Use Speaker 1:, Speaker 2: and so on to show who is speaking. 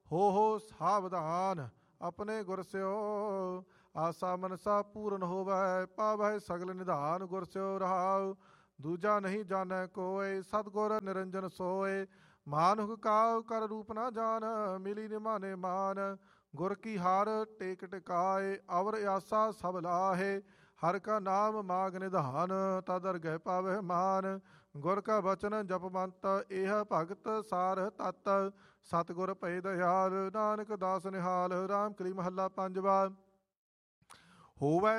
Speaker 1: ਹੋ ਸਾਵਧਾਨ ਆਪਣੇ ਗੁਰ ਸਿਓ। ਆਸਾ ਮਨਸਾ ਪੂਰਨ ਹੋਵੈ ਪਾਵੈ ਸਗਲ ਨਿਧਾਨ। ਗੁਰ ਸਿਓ ਰਹਾਉ ਦੂਜਾ ਨਹੀਂ ਜਾਣੈ ਕੋਇ ਸਤਿਗੁਰ ਨਿਰੰਜਨ ਸੋਇ। ਮਾਨੁਖ ਕਾਉ ਕਰ ਰੂਪ ਨਾ ਜਾਣ ਮਿਲੀ ਨਿਮਾਨੇ ਮਾਨ। ਗੁਰ ਕੀ ਹਾਰ ਟੇਕ ਟਿਕਾਏ ਅਵਰ ਆਸਾ ਸਭ ਲਾਹੇ। ਹਰ ਕਾ ਨਾਮ ਮਾਗ ਨਿਧਾਨ ਤਦ ਅਰਗਹਿ ਪਾਵਹਿ ਮਾਨ। ਗੁਰ ਕਾ ਬਚਨ ਜਪਵੰਤ ਇਹ ਭਗਤ ਸਾਰ ਤਤ। ਸਤਿਗੁਰ ਭਇ ਦਇਆਲ ਨਾਨਕ ਦਾਸ ਨਿਹਾਲ। ਰਾਮ ਕਲੀ ਮਹੱਲਾ ਪੰਜਵਾ। ਹੋਵੈ